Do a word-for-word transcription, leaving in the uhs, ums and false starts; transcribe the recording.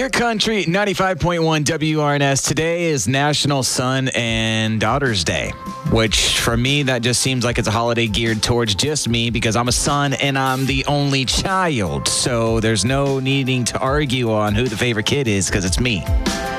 Your country, ninety-five point one W R N S. Today is National Son and Daughters Day, which for me, that just seems like it's a holiday geared towards just me because I'm a son and I'm the only child. So there's no needing to argue on who the favorite kid is because it's me.